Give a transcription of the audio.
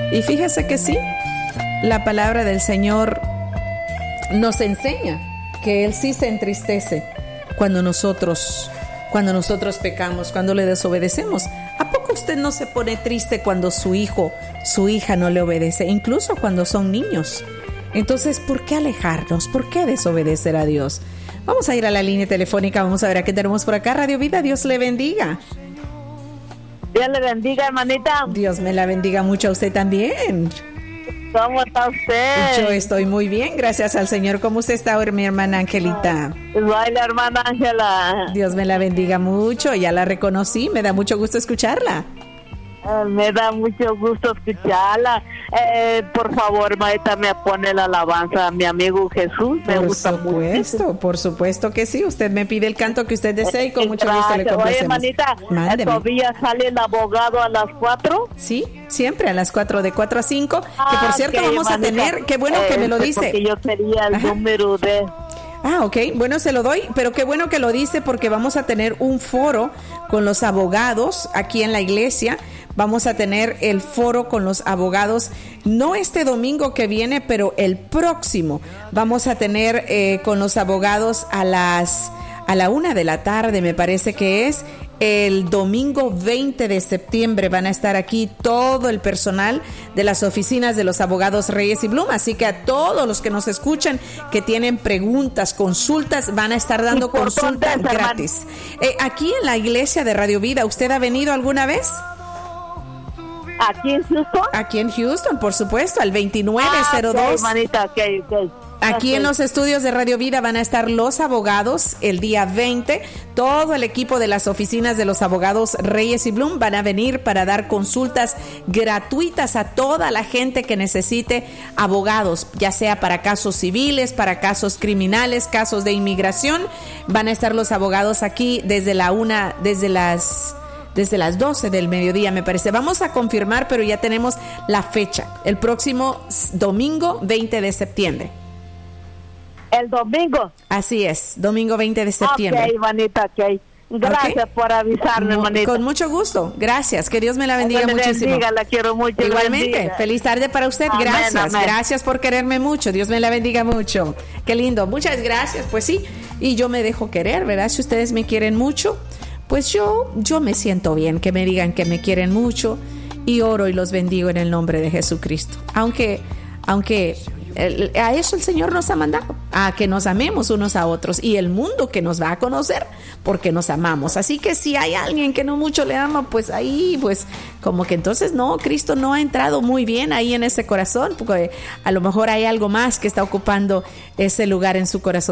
Y fíjese que sí, la palabra del Señor nos enseña que Él sí se entristece cuando nosotros pecamos, cuando le desobedecemos. ¿A poco usted no se pone triste cuando su hijo, su hija no le obedece? Incluso cuando son niños. Entonces, ¿por qué alejarnos? ¿Por qué desobedecer a Dios? Vamos a ir a la línea telefónica, vamos a ver a qué tenemos por acá. Radio Vida, Dios le bendiga. Dios le bendiga, hermanita. Dios me la bendiga mucho a usted también. ¿Cómo está usted? Yo estoy muy bien, gracias al Señor. ¿Cómo usted está hoy, mi hermana Angelita? Baila, hermana Ángela. Dios me la bendiga mucho, ya la reconocí, me da mucho gusto escucharla. Me da mucho gusto escucharla. Por favor, maestra, me pone la alabanza a mi amigo Jesús. Me gusta mucho. Por supuesto que sí. Usted me pide el canto que usted desee y con mucho gusto le complacemos. Oye, hermanita, ¿todavía sale el abogado a las 4? Sí, siempre a las 4, de 4 a 5. Que por cierto okay, vamos hermanita, a tener, qué bueno que me lo dice. Porque yo quería el número de... Ok, bueno, se lo doy, pero qué bueno que lo dice porque vamos a tener un foro con los abogados aquí en la iglesia. Vamos a tener el foro con los abogados, no este domingo que viene, pero el próximo. Vamos a tener con los abogados a la 1:00 p.m, me parece que es. El domingo 20 de septiembre van a estar aquí todo el personal de las oficinas de los abogados Reyes y Blum. Así que a todos los que nos escuchan, que tienen preguntas, consultas, van a estar dando consultas gratis. Aquí en la iglesia de Radio Vida, ¿usted ha venido alguna vez? ¿Aquí en Houston? Aquí en Houston, por supuesto, al 2902. Okay, hermanita, okay. Aquí en los estudios de Radio Vida van a estar los abogados el día 20. Todo el equipo de las oficinas de los abogados Reyes y Blum van a venir para dar consultas gratuitas a toda la gente que necesite abogados, ya sea para casos civiles, para casos criminales, casos de inmigración. Van a estar los abogados aquí desde las 12 del mediodía, me parece. Vamos a confirmar, pero ya tenemos la fecha. El próximo domingo 20 de septiembre. ¿El domingo? Así es, domingo 20 de septiembre. Ok, manita, ok. Gracias por avisarme, manita. Con mucho gusto, gracias. Que Dios me la bendiga muchísimo. Bendiga, la quiero mucho. Igualmente, feliz tarde para usted. Amén, gracias, amén. Gracias por quererme mucho. Dios me la bendiga mucho. Qué lindo, muchas gracias. Pues sí, y yo me dejo querer, ¿verdad? Si ustedes me quieren mucho, pues yo me siento bien que me digan que me quieren mucho, y oro y los bendigo en el nombre de Jesucristo. Aunque a eso el Señor nos ha mandado, a que nos amemos unos a otros, y el mundo que nos va a conocer porque nos amamos. Así que si hay alguien que no mucho le ama, pues ahí, pues como que entonces no, Cristo no ha entrado muy bien ahí en ese corazón, porque a lo mejor hay algo más que está ocupando ese lugar en su corazón.